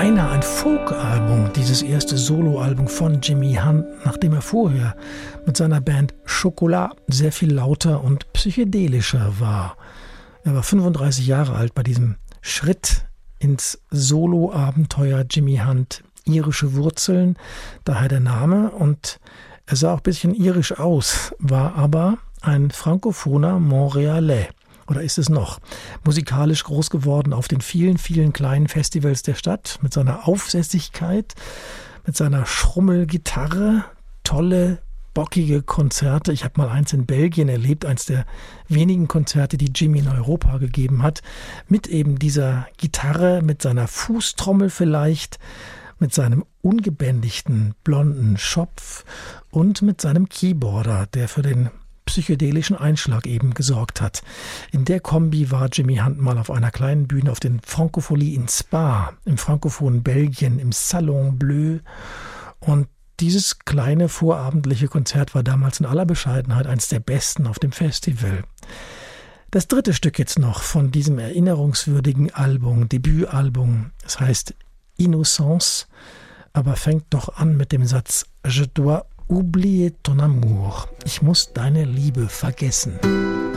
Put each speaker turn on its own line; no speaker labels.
beinahe ein Folk-Album, dieses erste Soloalbum von Jimmy Hunt, nachdem er vorher mit seiner Band Chocolat sehr viel lauter und psychedelischer war. Er war 35 Jahre alt bei diesem Schritt ins Solo-Abenteuer Jimmy Hunt. Irische Wurzeln, daher der Name, und er sah auch ein bisschen irisch aus, war aber ein frankophoner Montrealais. Oder ist es noch? Musikalisch groß geworden auf den vielen, vielen kleinen Festivals der Stadt, mit seiner Aufsässigkeit, mit seiner Schrummelgitarre, tolle, bockige Konzerte. Ich habe mal eins in Belgien erlebt, eins der wenigen Konzerte, die Jimmy in Europa gegeben hat, mit eben dieser Gitarre, mit seiner Fußtrommel vielleicht, mit seinem ungebändigten blonden Schopf und mit seinem Keyboarder, der für den psychedelischen Einschlag eben gesorgt hat. In der Kombi war Jimmy Hunt mal auf einer kleinen Bühne auf den Francophonie in Spa, im frankophonen Belgien, im Salon Bleu. Und dieses kleine vorabendliche Konzert war damals in aller Bescheidenheit eines der besten auf dem Festival. Das dritte Stück jetzt noch von diesem erinnerungswürdigen Album, Debütalbum, das heißt Innocence, aber fängt doch an mit dem Satz Je dois oublier ton amour. Ich muss deine Liebe vergessen.